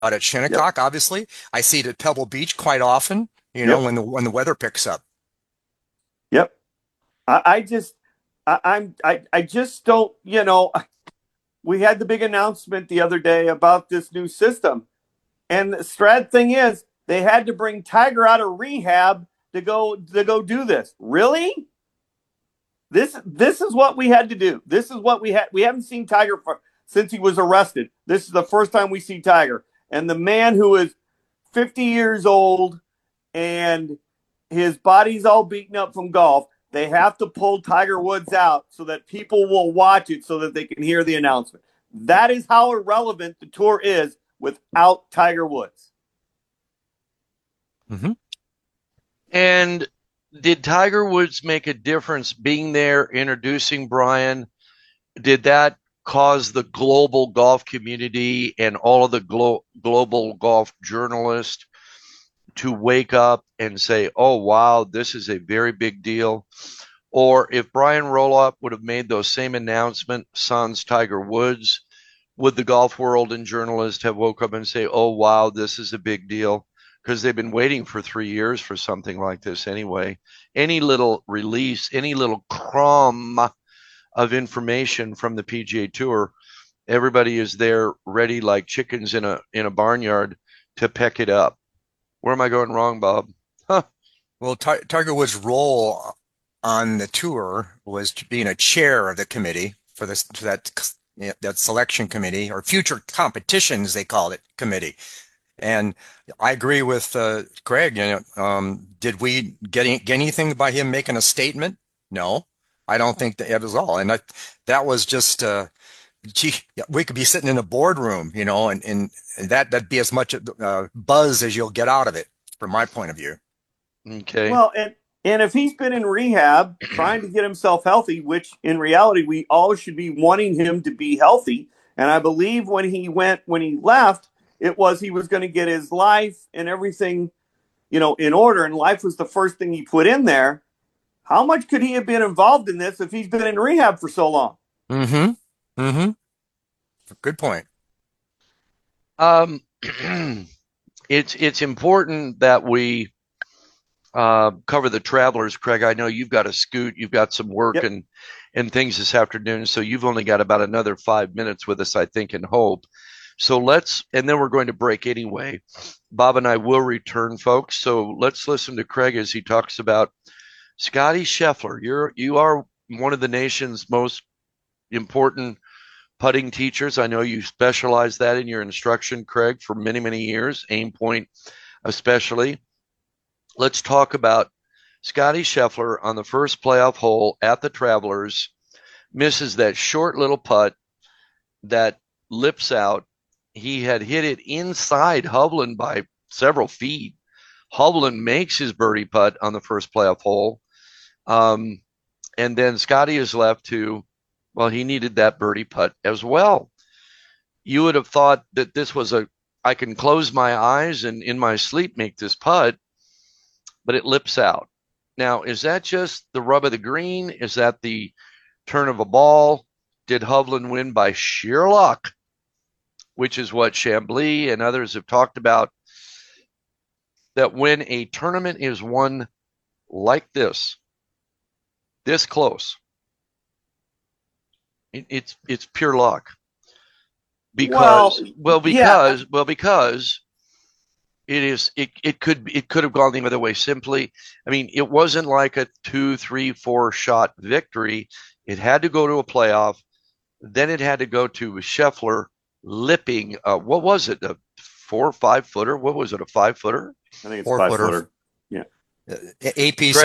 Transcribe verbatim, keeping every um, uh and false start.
at Yep. Shinnecock, obviously. I see it at Pebble Beach quite often, you know, Yep. when the when the weather picks up. Yep. I, I just, I, I'm, I, I just don't, you know, we had the big announcement the other day about this new system. And the Strad thing is, they had to bring Tiger out of rehab to go to go do this. Really? This this is what we had to do. This is what we had. We haven't seen Tiger for, since he was arrested. This is the first time we see Tiger. And the man who is fifty years old and his body's all beaten up from golf, they have to pull Tiger Woods out so that people will watch it so that they can hear the announcement. That is how irrelevant the tour is without Tiger Woods. Hmm. And did Tiger Woods make a difference being there, introducing Brian? Did that cause the global golf community and all of the glo- global golf journalists to wake up and say, oh, wow, this is a very big deal? Or if Brian Roloff would have made those same announcements, sans Tiger Woods, would the golf world and journalists have woke up and say, oh, wow, this is a big deal? Because they've been waiting for three years for something like this anyway. Any little release, any little crumb of information from the P G A Tour, everybody is there ready like chickens in a in a barnyard to peck it up. Where am I going wrong, Bob? Huh. Well, Ti- Tiger Woods' role on the tour was being a chair of the committee for this for that that selection committee or future competitions they called it committee. And I agree with uh, Craig. You know, um, did we get, any, get anything by him making a statement? No, I don't think that it was all. And I, that was just, uh, gee, we could be sitting in a boardroom, you know, and, and, and that that'd be as much uh, buzz as you'll get out of it, from my point of view. Okay. Well, and and if he's been in rehab trying to get himself healthy, which in reality we all should be wanting him to be healthy, and I believe when he went when he left, it was he was going to get his life and everything, you know, in order, and life was the first thing he put in there. How much could he have been involved in this if he's been in rehab for so long? Mm-hmm. Mm-hmm. Good point. Um, it's it's important that we uh, cover the travelers, Craig. I know you've got to scoot, you've got some work Yep. and and things this afternoon, so you've only got about another five minutes with us, I think, and hope. So let's, and then we're going to break anyway. Bob and I will return, folks. So let's listen to Craig as he talks about Scotty Scheffler. You're you are one of the nation's most important putting teachers. I know you specialize that in your instruction, Craig, for many, many years, aim point especially. Let's talk about Scotty Scheffler on the first playoff hole at the Travelers, misses that short little putt that lips out. He had hit it inside Hovland by several feet. Hovland makes his birdie putt on the first playoff hole. Um, and then Scotty is left to, well, he needed that birdie putt as well. You would have thought that this was a, I can close my eyes and in my sleep make this putt, but it lips out. Now, is that just the rub of the green? Is that the turn of a ball? Did Hovland win by sheer luck, which is what Chambly and others have talked about? That when a tournament is won like this, this close, it, it's it's pure luck. Well, Because well, yeah. because well, because it is it it could it could have gone the other way. Simply, I mean, it wasn't like a two, three, four shot victory. It had to go to a playoff. Then it had to go to Scheffler lipping. Uh, what was it? A four or five footer? What was it? A five footer? I think it's Four five footer. footer. Yeah. A P